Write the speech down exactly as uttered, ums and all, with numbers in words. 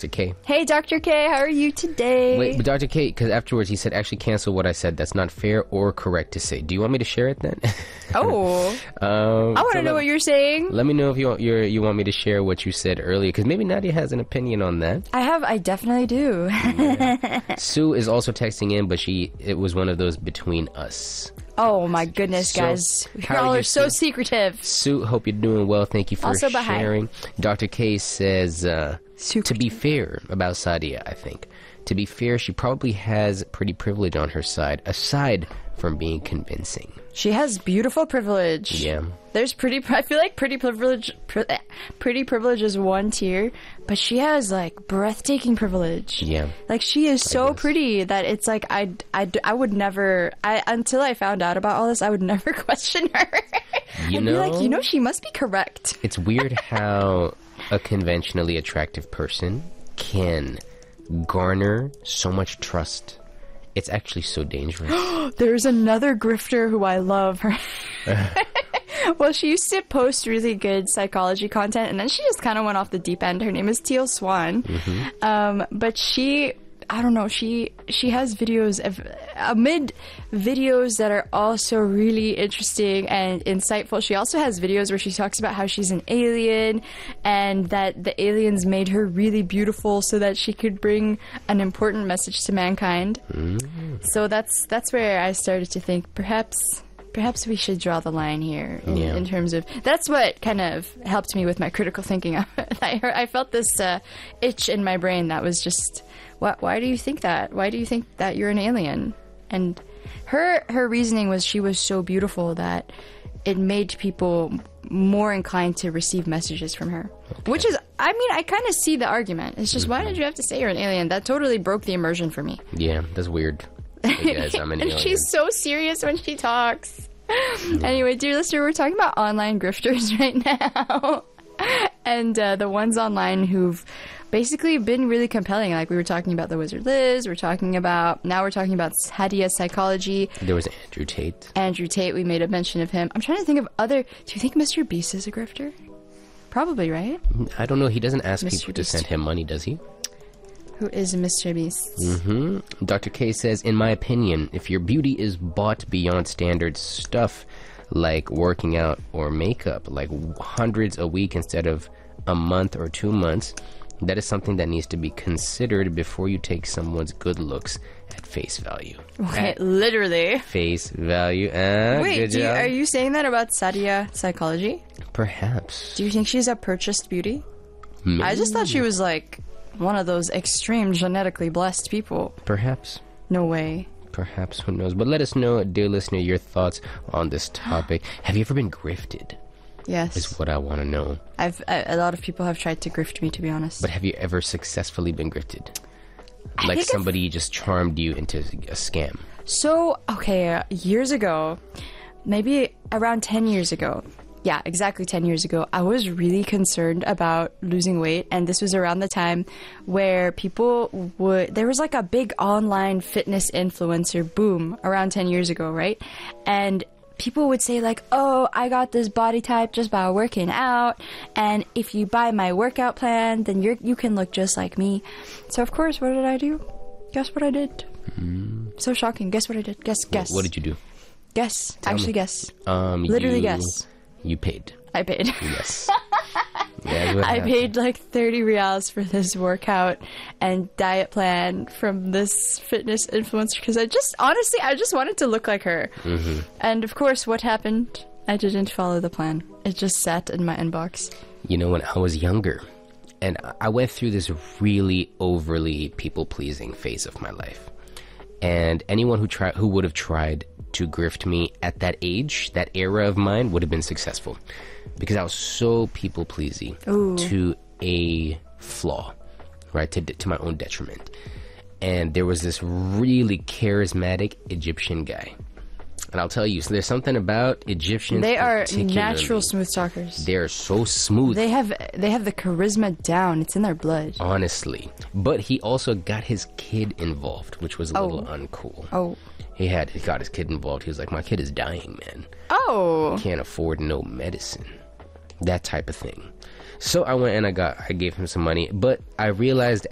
Doctor K. Hey, Doctor K, how are you today? Wait, but Doctor K, because afterwards he said, actually cancel what I said. That's not fair or correct to say. Do you want me to share it then? Oh. um, I want to so know let, what you're saying. Let me know if you want, you're, you want me to share what you said earlier, because maybe Nadia has an opinion on that. I have, I definitely do. Yeah. Sue is also texting in, but she it was one of those between us. Oh my goodness, So, guys. how Y'all are are you, so Sue? secretive. Sue, hope you're doing well. Thank you for Also, bye. sharing. Doctor K says, uh, Secretive. to be fair about Sadia, I think. To be fair, she probably has pretty privilege on her side, aside from being convincing. She has beautiful privilege. Yeah. There's pretty, I feel like pretty privilege, pri- eh, pretty privilege is one tier, but she has like breathtaking privilege. Yeah. Like she is so guess. pretty that it's like, I, I, I would never, I, until I found out about all this, I would never question her. You I'd know, be like, you know, she must be correct. it's weird how a conventionally attractive person can garner so much trust. It's actually so dangerous. There's another grifter who I love. Her. Well, she used to post really good psychology content, and then she just kind of went off the deep end. Her name is Teal Swan. Mm-hmm. Um, but she, I don't know, she she has videos of, amid videos that are also really interesting and insightful. She also has videos where she talks about how she's an alien and that the aliens made her really beautiful so that she could bring an important message to mankind. Mm. So that's that's where I started to think perhaps perhaps we should draw the line here in, Yeah. in terms of that's what kind of helped me with my critical thinking. I heard, I felt this uh, itch in my brain that was just, why, why do you think that? Why do you think that you're an alien? And her her reasoning was she was so beautiful that it made people more inclined to receive messages from her. Okay. Which is, I mean, I kind of see the argument. It's just, Mm-hmm. why did you have to say you're an alien? That totally broke the immersion for me. Yeah, that's weird. Hey guys, I'm an And alien. she's so serious when she talks. Anyway, dear listener, we're talking about online grifters right now. And uh, the ones online who've basically been really compelling. Like we were talking about the Wizard Liz, we're talking about, now we're talking about Sadia Psychology. There was Andrew Tate. Andrew Tate, we made a mention of him. I'm trying to think of other, do you think Mister Beast is a grifter? Probably, right? I don't know, he doesn't ask Mister people to Beast. send him money, does he? Who is Mister Beast? hmm Doctor K says, in my opinion, if your beauty is bought beyond standard stuff like working out or makeup, like hundreds a week instead of a month or two months, that is something that needs to be considered before you take someone's good looks at face value. Okay, At literally. face value. Ah, Wait, good do you, job. are you saying that about Sadia Psychology? Perhaps. Do you think she's a purchased beauty? Maybe. I just thought she was like one of those extreme genetically blessed people. Perhaps. No way. Perhaps, who knows? But let us know, dear listener, your thoughts on this topic. Have you ever been grifted? Yes. Is what I want to know. I've a, a lot of people have tried to grift me, to be honest. But have you ever successfully been grifted? I Like think somebody just charmed you into a scam. So, okay, uh, years ago, maybe around ten years ago, yeah, exactly ten years ago, I was really concerned about losing weight. And this was around the time where people would, there was like a big online fitness influencer boom around ten years ago, right? And people would say like, oh, I got this body type just by working out. And if you buy my workout plan, then you're, you can look just like me. So of course, what did I do? Guess what I did? Mm. So shocking. Guess what I did? Guess, guess. What did you do? Guess. Tell Actually, me. guess. Um, Literally you, guess. You paid. I paid. Yes. That's what I happened. paid like thirty reals for this workout and diet plan from this fitness influencer because I just, honestly, I just wanted to look like her. Mm-hmm. And of course, what happened? I didn't follow the plan. It just sat in my inbox. You know, when I was younger, and I went through this really overly people-pleasing phase of my life. And anyone who tried, who would have tried to grift me at that age, that era of mine, would have been successful. Because I was so people-pleasing Ooh. to a flaw, right, to, to my own detriment. And there was this really charismatic Egyptian guy. And I'll tell you, so there's something about Egyptians. They are particularly- natural smooth talkers. They're so smooth. They have they have the charisma down. It's in their blood. Honestly. But he also got his kid involved, which was a Oh. little uncool. Oh. He had he got his kid involved. He was like, my kid is dying, man. Oh. Can't afford no medicine. That type of thing. So I went and I got I gave him some money, but I realized